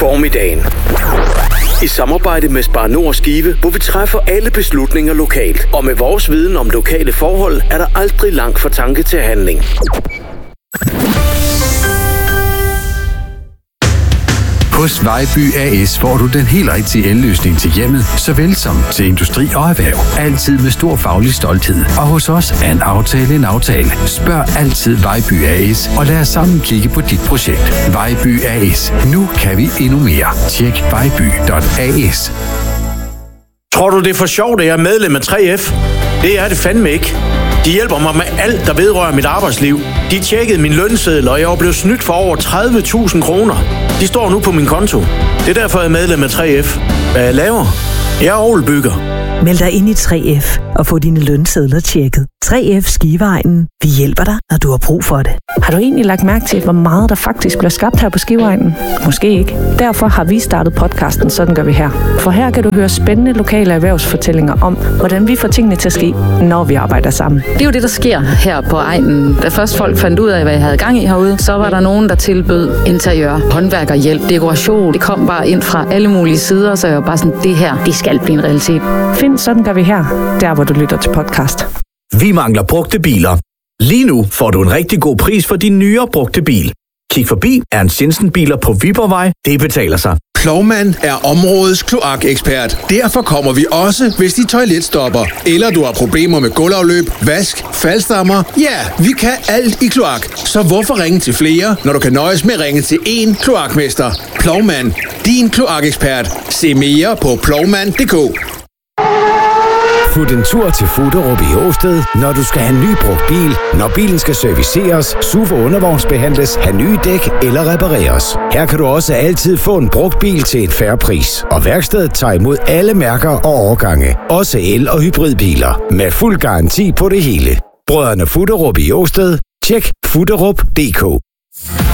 Formiddagen. I samarbejde med Spar Nord Skive, hvor vi træffer alle beslutninger lokalt. Og med vores viden om lokale forhold, er der aldrig langt fra tanke til handling. Hos Vejby A/S får du den helt rigtige elløsning til hjemmet, såvel som til industri og erhverv. Altid med stor faglig stolthed. Og hos os er en aftale en aftale. Spørg altid Vejby A/S og lad os sammen kigge på dit projekt. Vejby A/S. Nu kan vi endnu mere. Tjek vejby.as. Tror du, det er for sjovt, at jeg er medlem af 3F? Det er det fandme ikke. De hjælper mig med alt, der vedrører mit arbejdsliv. De tjekkede min lønseddel, og jeg var blevet snydt for over 30.000 kroner. De står nu på min konto. Det er derfor, jeg er medlem af 3F. Hvad jeg laver? Jeg er orgelbygger. Meld dig ind i 3F og få dine lønsedler tjekket. 3F Skiveegnen. Vi hjælper dig, når du har brug for det. Har du egentlig lagt mærke til, hvor meget der faktisk bliver skabt her på Skiveegnen? Måske ikke. Derfor har vi startet podcasten Sådan gør vi her. For her kan du høre spændende lokale erhvervsfortællinger om, hvordan vi får tingene til at ske, når vi arbejder sammen. Det er jo det, der sker her på egnen. Da først folk fandt ud af, hvad jeg havde gang i herude, så var der nogen, der tilbød interiør, håndværkerhjælp, dekoration. Det kom bare ind fra alle mulige sider, så jeg var bare sådan, det her, det skal blive en realitet. Find Sådan gør vi her, der hvor du lytter til podcast. Vi mangler brugte biler. Lige nu får du en rigtig god pris for din nyere brugte bil. Kig forbi Ernst Jensen Biler på Viborgvej. Det betaler sig. Plovmand er områdets kloakekspert. Derfor kommer vi også, hvis dit toilet stopper, eller du har problemer med gulvafløb, vask, faldstammer. Ja, vi kan alt i kloak. Så hvorfor ringe til flere, når du kan nøjes med at ringe til én kloakmester? Plovmand, din kloakekspert. Se mere på plovmand.dk. Fut en tur til Fuderup i Åsted, når du skal have en ny brugt bil, når bilen skal serviceres, SUV og undervognsbehandles, have nye dæk eller repareres. Her kan du også altid få en brugt bil til en fair pris. Og værkstedet tager imod alle mærker og årgange. Også el- og hybridbiler. Med fuld garanti på det hele. Brødrene Fuderup i Åsted. Tjek fuderup.dk.